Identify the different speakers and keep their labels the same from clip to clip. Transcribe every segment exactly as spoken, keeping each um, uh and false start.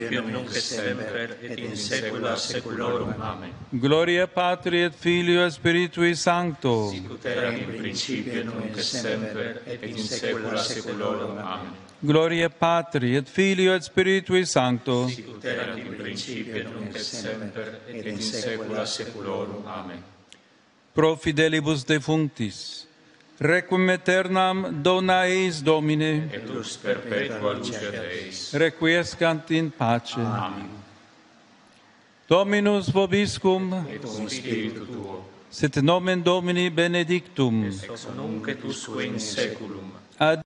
Speaker 1: nunc et semper, et in saecula saeculorum. Amen.
Speaker 2: Gloria Patri et Filio et Spiritui Sancto.
Speaker 1: Sicut erat in principio, nunc et semper, et in saecula saeculorum. Amen.
Speaker 2: Gloria Patri et Filio et Spiritui Sancto.
Speaker 1: Sicut erat in principio, nunc et semper, et in saecula saeculorum. Amen.
Speaker 2: Pro fidelibus defunctis, requiem aeternam dona eis Domine,
Speaker 1: Et lux perpetua luce Deis.
Speaker 2: requiescant in pace.
Speaker 1: Amen.
Speaker 2: Dominus vobiscum,
Speaker 1: Et cum spiritu tuo,
Speaker 2: sit nomen Domini benedictum.
Speaker 1: ex nunc et usque in saeculum.
Speaker 2: Ad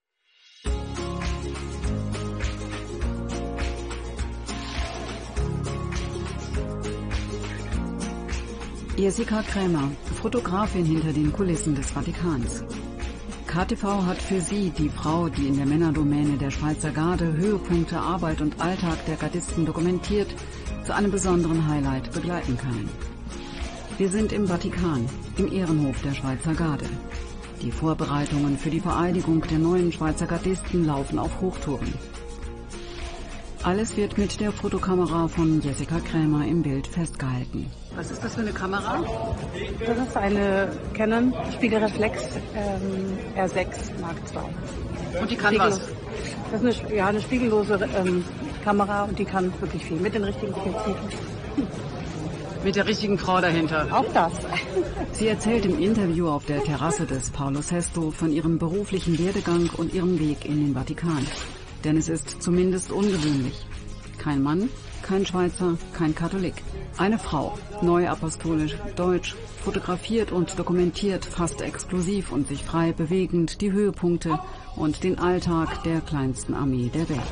Speaker 3: Jessica Krämer, Fotografin hinter den Kulissen des Vatikans. K T V hat für sie, die Frau, die in der Männerdomäne der Schweizer Garde Höhepunkte, Arbeit und Alltag der Gardisten dokumentiert, zu einem besonderen Highlight begleiten können. Wir sind im Vatikan, im Ehrenhof der Schweizer Garde. Die Vorbereitungen für die Vereidigung der neuen Schweizer Gardisten laufen auf Hochtouren. Alles wird mit der Fotokamera von Jessica Krämer im Bild festgehalten. Was ist das für eine Kamera?
Speaker 4: Das ist eine Canon Spiegelreflex ähm, R sechs Mark zwei.
Speaker 3: Und die kann was?
Speaker 4: Das ist eine, ja, eine spiegellose ähm, Kamera und die kann wirklich viel mit den richtigen Objektiven.
Speaker 3: Mit der richtigen Frau dahinter.
Speaker 4: Auch das.
Speaker 3: Sie erzählt im Interview auf der Terrasse des Paolo Sesto von ihrem beruflichen Werdegang und ihrem Weg in den Vatikan. Denn es ist zumindest ungewöhnlich. Kein Mann, kein Schweizer, kein Katholik. Eine Frau, neuapostolisch, deutsch, fotografiert und dokumentiert fast exklusiv und sich frei bewegend die Höhepunkte und den Alltag der kleinsten Armee der Welt.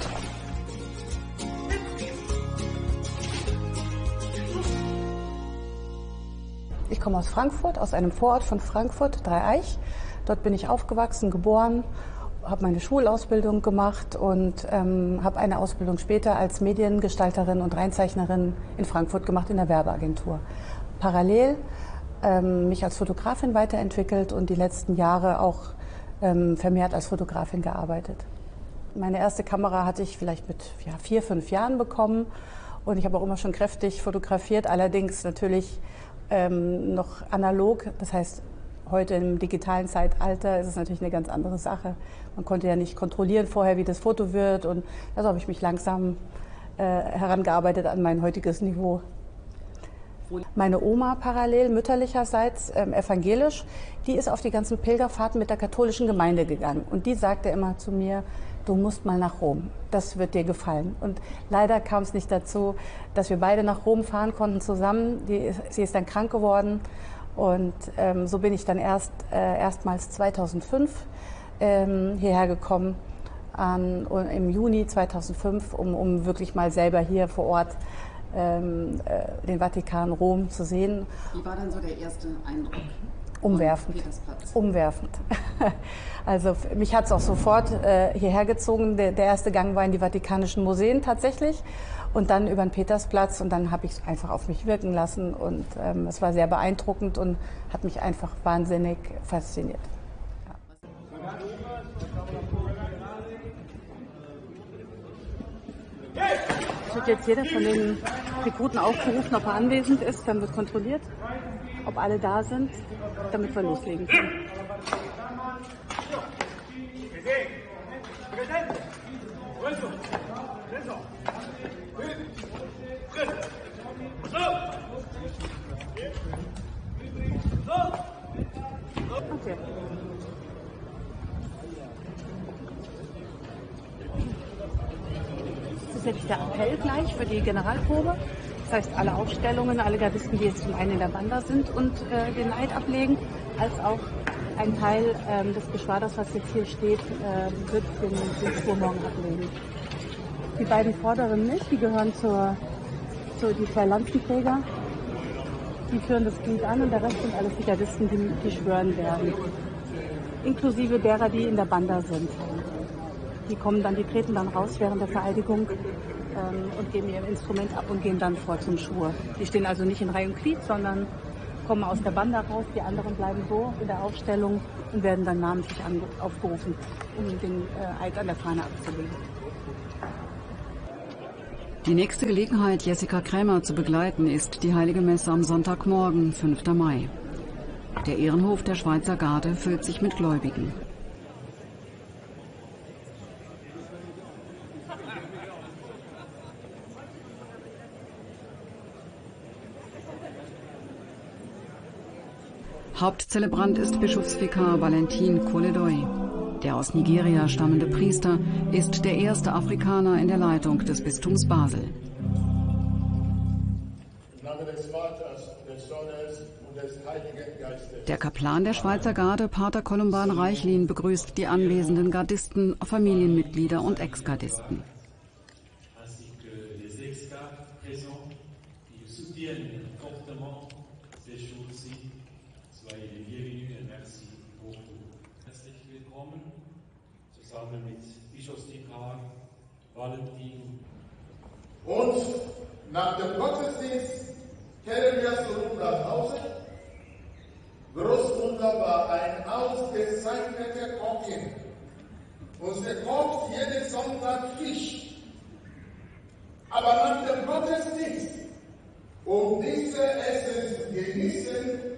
Speaker 4: Ich komme aus Frankfurt, aus einem Vorort von Frankfurt, Dreieich. Dort bin ich aufgewachsen, geboren, habe meine Schulausbildung gemacht und ähm, habe eine Ausbildung später als Mediengestalterin und Reinzeichnerin in Frankfurt gemacht in der Werbeagentur. Parallel ähm, mich als Fotografin weiterentwickelt und die letzten Jahre auch ähm, vermehrt als Fotografin gearbeitet. Meine erste Kamera hatte ich vielleicht mit ja, vier, fünf Jahren bekommen und ich habe auch immer schon kräftig fotografiert, allerdings natürlich ähm, noch analog, das heißt, heute im digitalen Zeitalter ist es natürlich eine ganz andere Sache. Man konnte ja nicht kontrollieren vorher, wie das Foto wird und also habe ich mich langsam äh, herangearbeitet an mein heutiges Niveau. Meine Oma parallel, mütterlicherseits ähm, evangelisch, die ist auf die ganzen Pilgerfahrten mit der katholischen Gemeinde gegangen und die sagte immer zu mir, du musst mal nach Rom, das wird dir gefallen. Und leider kam es nicht dazu, dass wir beide nach Rom fahren konnten zusammen. Die, sie ist dann krank geworden. Und ähm, so bin ich dann erst äh, erstmals zweitausendfünf ähm, hierher gekommen, an, im Juni zweitausendfünf, um, um wirklich mal selber hier vor Ort ähm, äh, den Vatikan, Rom zu sehen.
Speaker 3: Wie war dann so der erste Eindruck?
Speaker 4: Umwerfend. Umwerfend. Also mich hat es auch sofort äh, hierher gezogen. Der, der erste Gang war in die Vatikanischen Museen tatsächlich und dann über den Petersplatz und dann habe ich es einfach auf mich wirken lassen und ähm, es war sehr beeindruckend und hat mich einfach wahnsinnig fasziniert. Ja. Es wird jetzt jeder von den Rekruten aufgerufen, ob er anwesend ist, dann wird kontrolliert, ob alle da sind, damit wir loslegen können. Okay. Das ist jetzt der Appell gleich für die Generalprobe. Das heißt, alle Aufstellungen, alle Gardisten, die jetzt zum einen in der Banda sind und äh, den Eid ablegen, als auch ein Teil ähm, des Geschwaders, was jetzt hier steht, äh, wird den, den Schwur morgen ablegen. Die beiden vorderen nicht, die gehören zur, zu die zwei Lanzenträger. Die führen das Glied an und der Rest sind alles die Gardisten, die, die schwören werden. Inklusive derer, die in der Banda sind. Die kommen dann, die treten dann raus während der Vereidigung ähm, und geben ihr Instrument ab und gehen dann vor zum Schwur. Die stehen also nicht in Reihe und Glied, sondern kommen aus der Banda raus, die anderen bleiben so in der Aufstellung und werden dann namentlich aufgerufen, um den äh, Eid an der Fahne abzulegen.
Speaker 3: Die nächste Gelegenheit, Jessica Krämer zu begleiten, ist die Heilige Messe am Sonntagmorgen, fünften Mai. Der Ehrenhof der Schweizer Garde füllt sich mit Gläubigen. Hauptzelebrant ist Bischofsvikar Valentin Koledoy. Der aus Nigeria stammende Priester ist der erste Afrikaner in der Leitung des Bistums Basel.
Speaker 5: Im Namen des Vaters, des Sohnes und des Heiligen Geistes.
Speaker 3: Der Kaplan der Schweizer Garde, Pater Kolumban Reichlin, begrüßt die anwesenden Gardisten, Familienmitglieder und Ex-Gardisten.
Speaker 6: Zusammen mit Bischofsvikar Valentin.
Speaker 5: Und nach dem Gottesdienst kehren wir zurück nach Hause. Großmutter war ein ausgezeichneter Köchin und sie kocht jeden Sonntag Fisch. Aber nach dem Gottesdienst, um diese Essen zu genießen,